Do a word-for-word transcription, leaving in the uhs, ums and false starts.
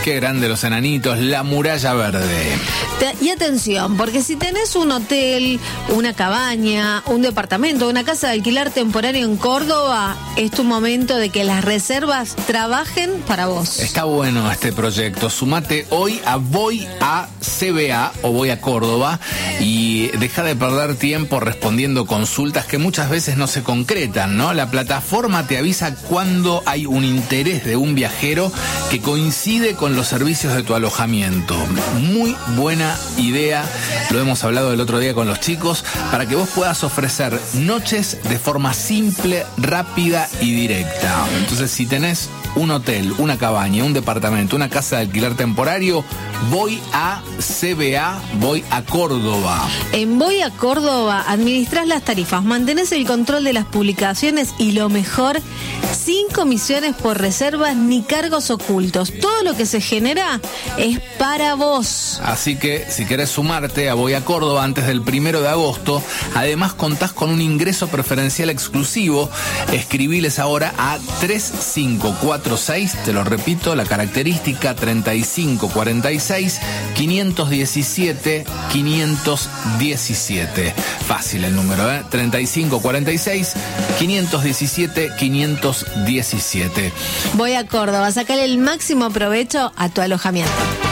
Qué grande los enanitos, la muralla verde. Te, y atención, porque si tenés un hotel, una cabaña, un departamento, una casa de alquilar temporario en Córdoba, es tu momento de que las reservas trabajen para vos. Está bueno este proyecto. Sumate hoy a Voy a C B A o Voy a Córdoba y deja de perder tiempo respondiendo consultas que muchas veces no se concretan, ¿no? La plataforma te avisa cuando hay un interés de un viajero que coincide con los servicios de tu alojamiento. Muy buena idea, lo hemos hablado el otro día con los chicos, para que vos puedas ofrecer noches de forma simple, rápida y directa. Entonces, si tenés un hotel, una cabaña, un departamento, una casa de alquiler temporario, Voy a C B A, Voy a Córdoba. En Voy a Córdoba administrás las tarifas, mantenés el control de las publicaciones y lo mejor, sin comisiones por reservas ni cargos ocultos. Todo lo que se genera es para vos. Así que si querés sumarte a Voy a Córdoba antes del primero de agosto, además contás con un ingreso preferencial exclusivo. Escribiles ahora a tres cinco cuatro seis, te lo repito, la característica treinta y cinco cuarenta y seis, quinientos diecisiete, quinientos diecisiete. Fácil el número, ¿eh? treinta y cinco cuarenta y seis, quinientos diecisiete, quinientos diecisiete. Voy a Córdoba, sacale el máximo provecho a tu alojamiento.